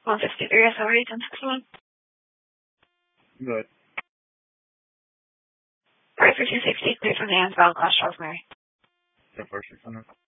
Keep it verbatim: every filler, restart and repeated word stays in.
one fifty-three, sorry, ten sixty-one. Good. Right for two sixty, clear from the Ansbell, Clash Rosemary. ten four six hundred.